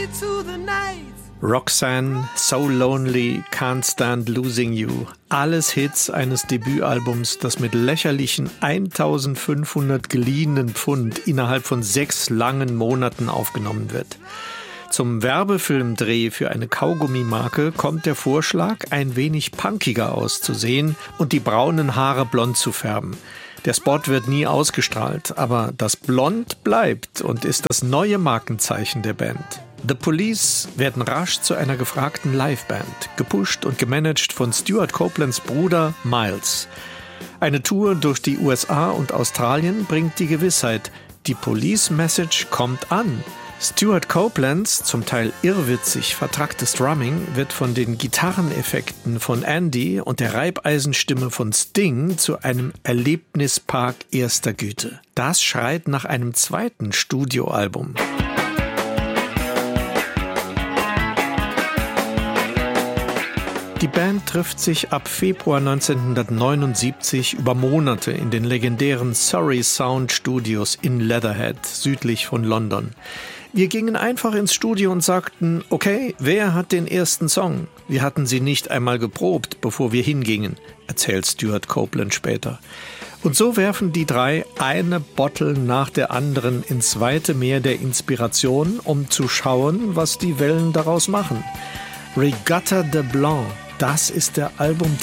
Roxanne, So Lonely, Can't Stand Losing You. Alles Hits eines Debütalbums, das mit lächerlichen 1500 geliehenen Pfund innerhalb von 6 langen Monaten aufgenommen wird. Zum Werbefilmdreh für eine Kaugummimarke kommt der Vorschlag, ein wenig punkiger auszusehen und die braunen Haare blond zu färben. Der Spot wird nie ausgestrahlt, aber das Blond bleibt und ist das neue Markenzeichen der Band. The Police werden rasch zu einer gefragten Liveband, gepusht und gemanagt von Stuart Copelands Bruder Miles. Eine Tour durch die USA und Australien bringt die Gewissheit, die Police-Message kommt an. Stuart Copelands, zum Teil irrwitzig vertracktes Drumming, wird von den Gitarreneffekten von Andy und der Reibeisenstimme von Sting zu einem Erlebnispark erster Güte. Das schreit nach einem zweiten Studioalbum. Die Band trifft sich ab Februar 1979 über Monate in den legendären Surrey Sound Studios in Leatherhead, südlich von London. Wir gingen einfach ins Studio und sagten, okay, wer hat den ersten Song? Wir hatten sie nicht einmal geprobt, bevor wir hingingen, erzählt Stuart Copeland später. Und so werfen die drei eine Bottle nach der anderen ins weite Meer der Inspiration, um zu schauen, was die Wellen daraus machen. Regatta de Blanc, das ist der Albumtitel